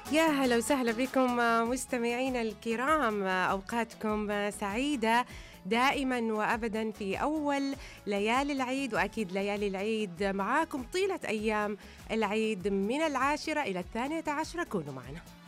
يا هلا وسهلا بكم مستمعينا الكرام، أوقاتكم سعيدة دائما وأبدا في أول ليالي العيد، وأكيد ليالي العيد معاكم طيلة أيام العيد من 10 إلى 12 كونوا معنا.